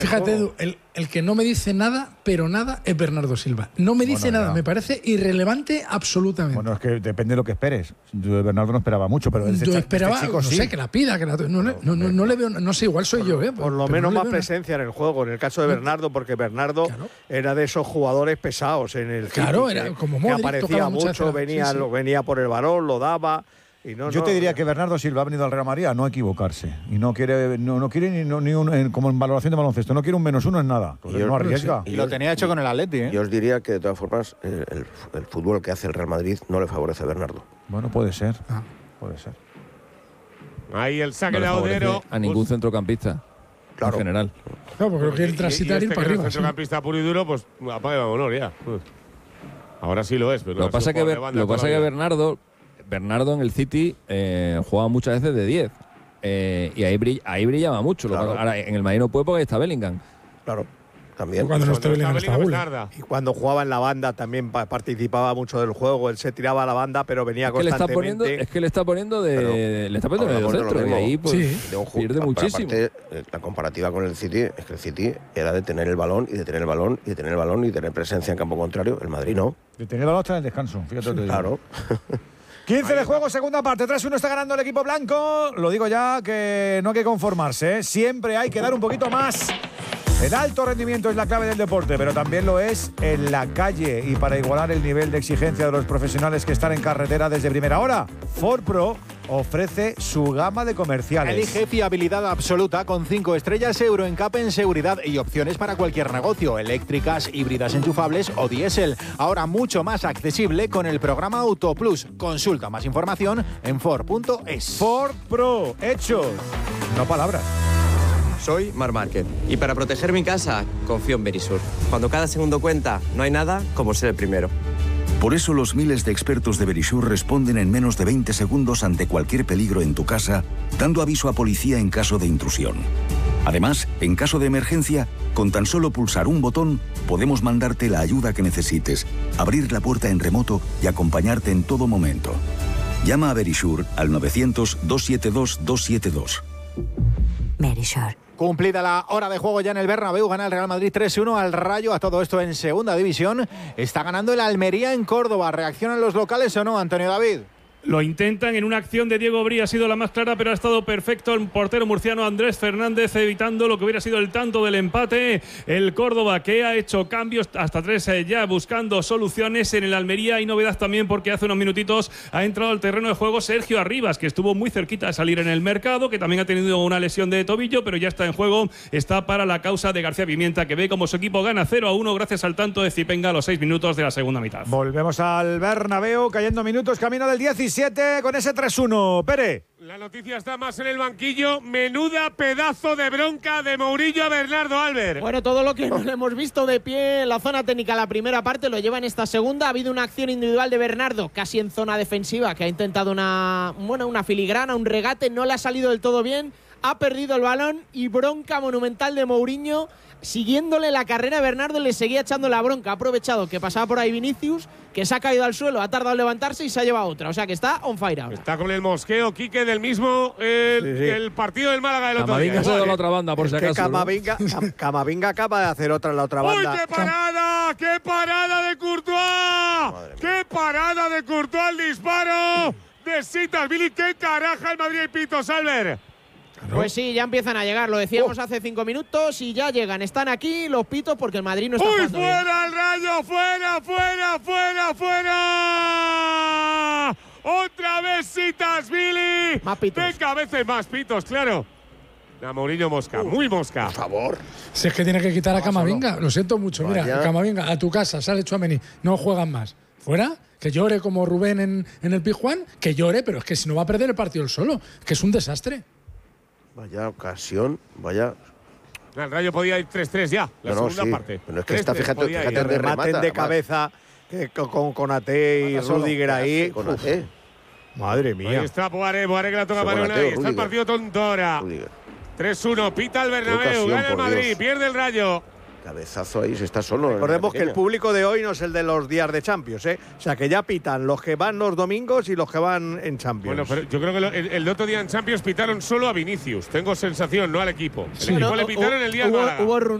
Fíjate, Edu, el que no me dice nada, pero nada, es Bernardo Silva. No me dice nada, me parece irrelevante absolutamente. Bueno, es que depende de lo que esperes. Yo de Bernardo no esperaba mucho, pero yo esperaba, chico, no sé, que la pida, que no le veo, no sé, igual soy yo, Por lo menos más presencia en el juego, en el caso de Bernardo, porque Bernardo era de esos jugadores pesados en el Claro, City, era como que Modric, aparecía mucho, venía por el balón, lo daba. Yo te diría que Bernardo Silva ha venido al Real Madrid a no equivocarse y no quiere ni un, como en valoración de baloncesto, no quiere un -1 en nada, no arriesga. Y lo tenía hecho con el Atleti, ¿eh? Yo os diría que de todas formas el fútbol que hace el Real Madrid no le favorece a Bernardo. Bueno, puede ser, puede ser. Ahí el saque de Audero. A ningún centrocampista. Claro. En general. No, porque quiere transitar y ir para arriba. El centrocampista puro y duro, pues apaga y vámonos ya. Ahora sí lo es, pero lo que pasa es que Bernardo en el City juega muchas veces de 10 y ahí brillaba mucho. Claro. Ahora en el Madrid no puede porque está Bellingham. Claro, también. Cuando no esté Bellingham está Gulli. Y cuando jugaba en la banda también participaba mucho del juego. Él se tiraba a la banda, pero venía constantemente. Es que le está poniendo de medio centro y ahí pues, pierde muchísimo. Aparte, la comparativa con el City es que el City era de tener el balón y de tener el balón y de tener el balón y de tener presencia en campo contrario. El Madrid no. De tener el balón hasta en el descanso, fíjate. Claro. 15 de juego, segunda parte, 3-1 está ganando el equipo blanco. Lo digo ya que no hay que conformarse, ¿eh? Siempre hay que dar un poquito más. El alto rendimiento es la clave del deporte, pero también lo es en la calle. Y para igualar el nivel de exigencia de los profesionales que están en carretera desde primera hora, Ford Pro ofrece su gama de comerciales. Elige fiabilidad absoluta con 5 estrellas Euro NCAP en seguridad y opciones para cualquier negocio, eléctricas, híbridas enchufables o diésel. Ahora mucho más accesible con el programa Auto Plus. Consulta más información en Ford.es. Ford Pro, hechos, no palabras. Soy Marc Márquez y para proteger mi casa confío en Verisur. Cuando cada segundo cuenta, no hay nada como ser el primero. Por eso los miles de expertos de Verisur responden en menos de 20 segundos ante cualquier peligro en tu casa, dando aviso a policía en caso de intrusión. Además, en caso de emergencia, con tan solo pulsar un botón, podemos mandarte la ayuda que necesites, abrir la puerta en remoto y acompañarte en todo momento. Llama a Verisur al 900-272-272. Verisur. Cumplida la hora de juego ya en el Bernabéu, gana el Real Madrid 3-1 al Rayo. A todo esto en segunda división. Está ganando el Almería en Córdoba. ¿Reaccionan los locales o no, Antonio David? Lo intentan en una acción de Diego Brí, ha sido la más clara, pero ha estado perfecto el portero murciano Andrés Fernández, evitando lo que hubiera sido el tanto del empate. El Córdoba, que ha hecho cambios hasta 3 ya, buscando soluciones en el Almería. Y novedad también, porque hace unos minutitos ha entrado al terreno de juego Sergio Arribas, que estuvo muy cerquita de salir en el mercado, que también ha tenido una lesión de tobillo, pero ya está en juego. Está para la causa de García Pimienta, que ve como su equipo gana 0-1 gracias al tanto de Zipenga a los 6 minutos de la segunda mitad. Volvemos al Bernabéu, cayendo minutos, camino del 17 con ese 3-1. Pere. La noticia está más en el banquillo. Menuda pedazo de bronca de Mourinho a Bernardo Albert. Bueno, todo lo que no le hemos visto de pie en la zona técnica la primera parte lo lleva en esta segunda. Ha habido una acción individual de Bernardo, casi en zona defensiva, que ha intentado una filigrana, un regate, no le ha salido del todo bien. Ha perdido el balón y bronca monumental de Mourinho. Siguiéndole la carrera a Bernardo, le seguía echando la bronca. Ha aprovechado que pasaba por ahí Vinicius, que se ha caído al suelo, ha tardado en levantarse y se ha llevado otra. O sea que está on fire ahora. Está con el mosqueo, Quique, del mismo el partido del Málaga del otro día. Camavinga se ha dado la otra banda, por si acaso. Camavinga acaba de hacer otra en la otra banda. ¡Uy, qué parada! ¡Qué parada de Courtois! ¡Qué parada de Courtois al disparo de Sitas Billy! ¡Qué caraja el Madrid y Pitos, Albert! Pues sí, ya empiezan a llegar, lo decíamos hace 5 minutos y ya llegan. Están aquí los pitos porque el Madrid no está jugando bien. ¡Fuera el Rayo! ¡Fuera, fuera, fuera, fuera! ¡Otra vez Sitas-Billy! Más pitos. Venga, a veces más pitos, claro. Mourinho mosca, muy mosca. Por favor. Si es que tiene que quitar a Camavinga, lo siento mucho. Vaya. Mira, Camavinga, a tu casa, sale Tchouaméni, no juegan más. ¿Fuera? Que llore como Rubén en el Pizjuán, que llore, pero es que si no va a perder el partido él solo, que es un desastre. Vaya ocasión, vaya. El Rayo podía ir 3-3 ya, la segunda parte. Pero es que está, fíjate que de rematen de cabeza con Ate y Rüdiger ahí. Con Ate. Madre mía. Ahí está Boaré que la toca para Unai. Está el partido tontora. 3-1, pita el Bernabéu, gana el Madrid, pierde el Rayo. Cabezazo ahí, se está solo. Recordemos que el público de hoy no es el de los días de Champions, ¿eh? O sea, que ya pitan los que van los domingos y los que van en Champions. Bueno, pero yo creo que el otro día en Champions pitaron solo a Vinicius. Tengo sensación, no al equipo. El equipo le pitaron el día del Málaga. Hubo